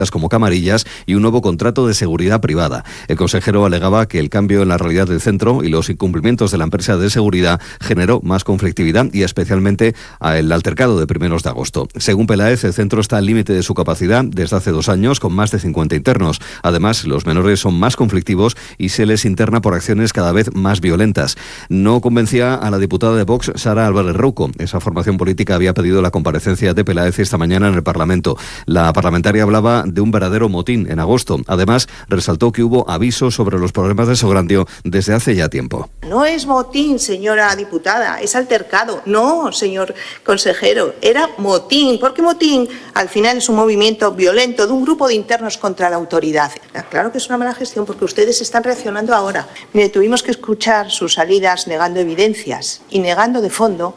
como camarillas y un nuevo contrato de seguridad privada. El consejero alegaba que el cambio en la realidad del centro y los incumplimientos de la empresa de seguridad generó más conflictividad y especialmente el altercado de 1 de agosto. Según Peláez, el centro está al límite de su capacidad desde hace 2 años con más de 50 internos. Además, los menores son más conflictivos y se les interna por acciones cada vez más violentas. No convencía a la diputada de Vox, Sara Álvarez Rouco. Esa formación política había pedido la comparecencia de Peláez esta mañana en el Parlamento. La parlamentaria hablaba de un verdadero motín en agosto. Además, resaltó que hubo avisos sobre los problemas de Sograndio desde hace ya tiempo. No es motín, señora diputada, es altercado. No, señor consejero, era motín. ¿Por qué motín? Al final es un movimiento violento de un grupo de internos contra la autoridad. Claro que es una mala gestión porque ustedes están reaccionando ahora. Mire, tuvimos que escuchar sus salidas negando evidencias y negando de fondo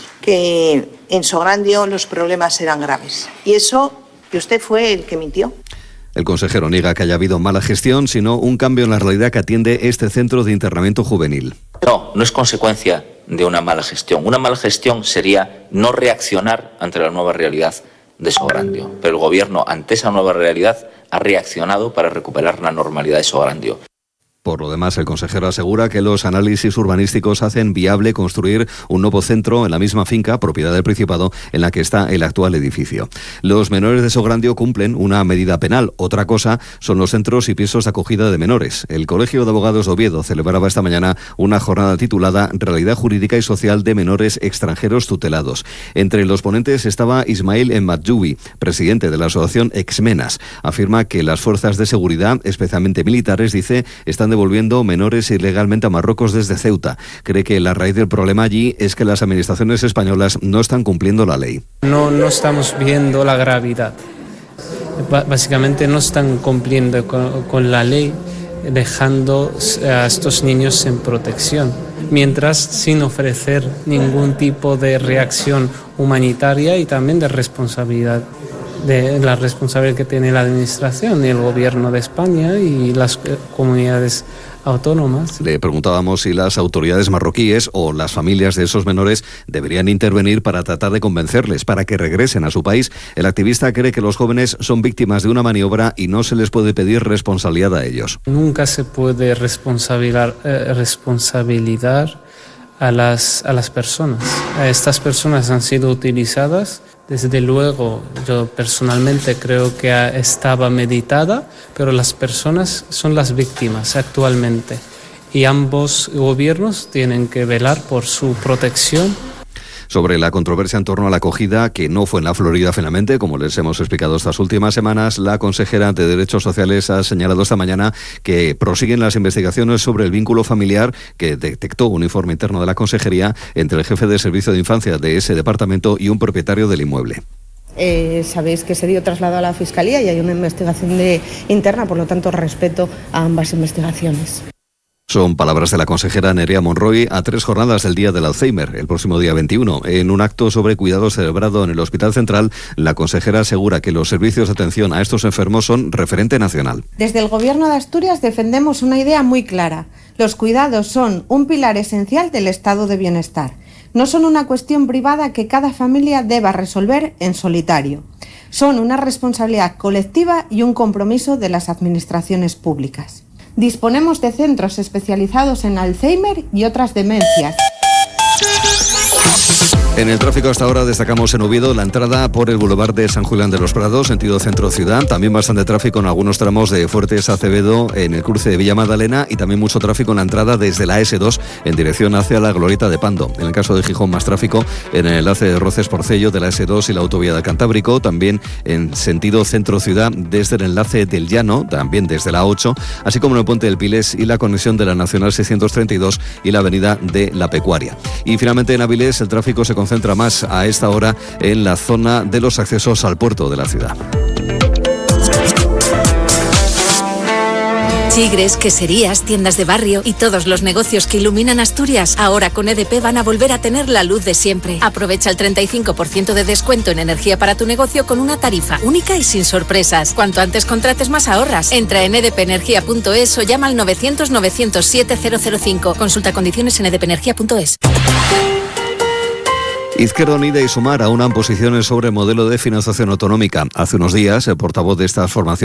que en Sograndio los problemas eran graves. Y eso que usted fue el que mintió. El consejero niega que haya habido mala gestión, sino un cambio en la realidad que atiende este centro de internamiento juvenil. No es consecuencia de una mala gestión. Una mala gestión sería no reaccionar ante la nueva realidad de Sograndio. Pero el Gobierno, ante esa nueva realidad, ha reaccionado para recuperar la normalidad de Sograndio. Por lo demás, el consejero asegura que los análisis urbanísticos hacen viable construir un nuevo centro en la misma finca, propiedad del Principado, en la que está el actual edificio. Los menores de Sograndio cumplen una medida penal. Otra cosa son los centros y pisos de acogida de menores. El Colegio de Abogados de Oviedo celebraba esta mañana una jornada titulada Realidad Jurídica y Social de Menores Extranjeros Tutelados. Entre los ponentes estaba Ismail Enmadjoubi, presidente de la asociación Exmenas. Afirma que las fuerzas de seguridad, especialmente militares, dice, están devolviendo menores ilegalmente a Marruecos desde Ceuta. Cree que la raíz del problema allí es que las administraciones españolas no están cumpliendo la ley. No estamos viendo la gravedad. Básicamente no están cumpliendo con la ley, dejando a estos niños sin protección, mientras sin ofrecer ningún tipo de reacción humanitaria y también de responsabilidad. De la responsabilidad que tiene la Administración y el Gobierno de España y las comunidades autónomas. Le preguntábamos si las autoridades marroquíes o las familias de esos menores deberían intervenir para tratar de convencerles para que regresen a su país. El activista cree que los jóvenes son víctimas de una maniobra y no se les puede pedir responsabilidad a ellos. Nunca se puede responsabilizar a las personas. Estas personas han sido utilizadas. Desde luego, yo personalmente creo que estaba meditada, pero las personas son las víctimas actualmente y ambos gobiernos tienen que velar por su protección. Sobre la controversia en torno a la acogida, que no fue en la Florida finalmente, como les hemos explicado estas últimas semanas, la consejera de Derechos Sociales ha señalado esta mañana que prosiguen las investigaciones sobre el vínculo familiar que detectó un informe interno de la consejería entre el jefe de servicio de infancia de ese departamento y un propietario del inmueble. Sabéis que se dio traslado a la Fiscalía y hay una investigación interna, por lo tanto respeto a ambas investigaciones. Son palabras de la consejera Nerea Monroy a 3 jornadas del Día del Alzheimer, el próximo día 21. En un acto sobre cuidados celebrado en el Hospital Central, la consejera asegura que los servicios de atención a estos enfermos son referente nacional. Desde el Gobierno de Asturias defendemos una idea muy clara. Los cuidados son un pilar esencial del estado de bienestar. No son una cuestión privada que cada familia deba resolver en solitario. Son una responsabilidad colectiva y un compromiso de las administraciones públicas. Disponemos de centros especializados en Alzheimer y otras demencias. En el tráfico hasta ahora destacamos en Oviedo la entrada por el Boulevard de San Julián de los Prados, sentido centro-ciudad. También bastante tráfico en algunos tramos de Fuertes a Acevedo en el cruce de Villa Magdalena y también mucho tráfico en la entrada desde la S2 en dirección hacia la Glorieta de Pando. En el caso de Gijón, más tráfico en el enlace de Roces-Porcello de la S2 y la autovía del Cantábrico. También en sentido centro-ciudad desde el enlace del Llano, también desde la 8, así como en el Puente del Piles y la conexión de la Nacional 632 y la avenida de la Pecuaria. Y finalmente en Avilés el tráfico se concentra más a esta hora en la zona de los accesos al puerto de la ciudad. Chigres, queserías, tiendas de barrio y todos los negocios que iluminan Asturias, ahora con EDP van a volver a tener la luz de siempre. Aprovecha el 35% de descuento en energía para tu negocio con una tarifa única y sin sorpresas. Cuanto antes contrates, más ahorras. Entra en edpenergia.es o llama al 900 907 005. Consulta condiciones en edpenergia.es. Izquierda Unida y Sumar aunan posiciones sobre el modelo de financiación autonómica. Hace unos días, el portavoz de estas formaciones